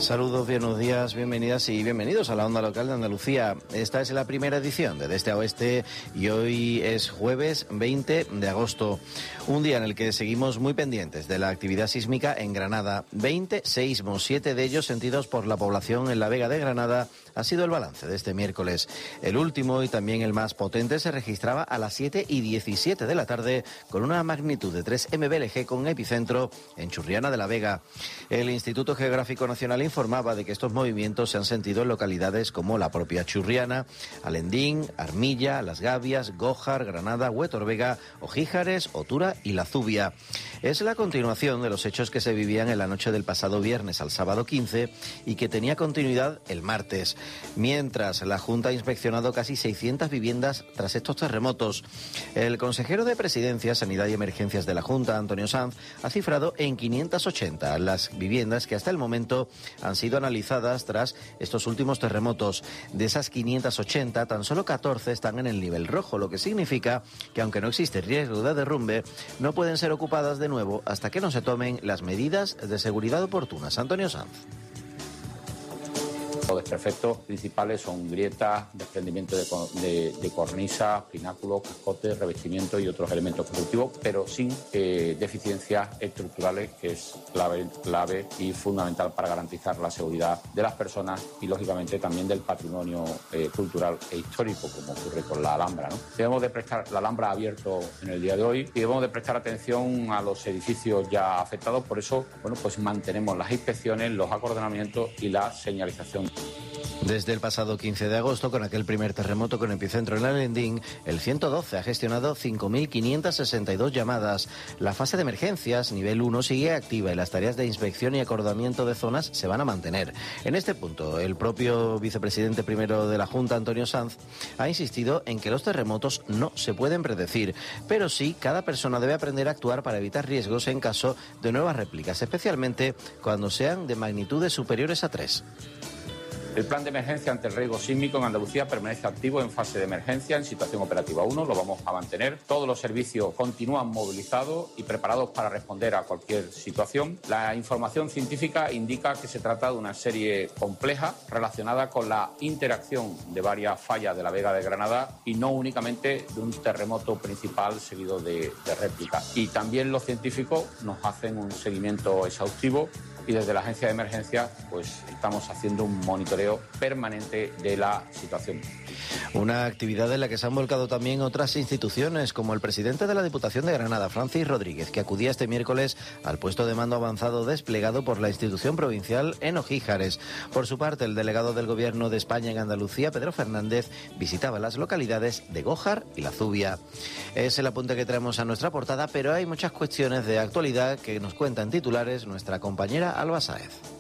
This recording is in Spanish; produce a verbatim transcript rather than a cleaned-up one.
Saludos, buenos días, bienvenidas y bienvenidos a la Onda Local de Andalucía. Esta es la primera edición de De Este a Oeste y hoy es jueves veinte de agosto. Un día en el que seguimos muy pendientes de la actividad sísmica en Granada. veinte seísmos, siete de ellos sentidos por la población en la Vega de Granada, ha sido el balance de este miércoles. El último y también el más potente se registraba a las siete y diecisiete de la tarde con una magnitud de tres eme be ele ge con epicentro en Churriana de la Vega. El Instituto Geográfico Nacional informaba de que estos movimientos se han sentido en localidades como la propia Churriana, Alendín, Armilla, Las Gavias, Gójar, Granada, Huetorvega, Ojíjares, Otura y La Zubia. Es la continuación de los hechos que se vivían en la noche del pasado viernes al sábado quince y que tenía continuidad el martes. Mientras, la Junta ha inspeccionado casi seiscientas viviendas tras estos terremotos. El consejero de Presidencia, Sanidad y Emergencias de la Junta, Antonio Sanz, ha cifrado en quinientas ochenta las viviendas que hasta el momento han sido analizadas tras estos últimos terremotos. De esas quinientas ochenta, tan solo catorce están en el nivel rojo, lo que significa que aunque no existe riesgo de derrumbe, no pueden ser ocupadas de nuevo hasta que no se tomen las medidas de seguridad oportunas. Antonio Sanz. Los desperfectos principales son grietas, desprendimiento de, de, de cornisas, pináculos, cascotes, revestimientos y otros elementos constructivos, pero sin eh, deficiencias estructurales, que es clave, clave y fundamental para garantizar la seguridad de las personas y, lógicamente, también del patrimonio eh, cultural e histórico, como ocurre con la Alhambra, ¿no? Debemos de prestar, la Alhambra ha abierto en el día de hoy y debemos de prestar atención a los edificios ya afectados. Por eso, bueno, pues mantenemos las inspecciones, los acordonamientos y la señalización. Desde el pasado quince de agosto, con aquel primer terremoto con epicentro en Alendín, el ciento doce ha gestionado cinco mil quinientas sesenta y dos llamadas. La fase de emergencias, nivel uno, sigue activa y las tareas de inspección y acordamiento de zonas se van a mantener. En este punto, el propio vicepresidente primero de la Junta, Antonio Sanz, ha insistido en que los terremotos no se pueden predecir, pero sí cada persona debe aprender a actuar para evitar riesgos en caso de nuevas réplicas, especialmente cuando sean de magnitudes superiores a tres. El plan de emergencia ante el riesgo sísmico en Andalucía permanece activo en fase de emergencia en situación operativa uno, lo vamos a mantener. Todos los servicios continúan movilizados y preparados para responder a cualquier situación. La información científica indica que se trata de una serie compleja relacionada con la interacción de varias fallas de la Vega de Granada y no únicamente de un terremoto principal seguido de, de réplicas. Y también los científicos nos hacen un seguimiento exhaustivo y desde la Agencia de Emergencias pues estamos haciendo un monitoreo permanente de la situación. Una actividad en la que se han volcado también otras instituciones, como el presidente de la Diputación de Granada, Francis Rodríguez, que acudía este miércoles al puesto de mando avanzado desplegado por la institución provincial en Ojíjares. Por su parte, el delegado del Gobierno de España en Andalucía, Pedro Fernández, visitaba las localidades de Gójar y La Zubia. Es el apunte que traemos a nuestra portada, pero hay muchas cuestiones de actualidad que nos cuentan titulares nuestra compañera Alba Sáez.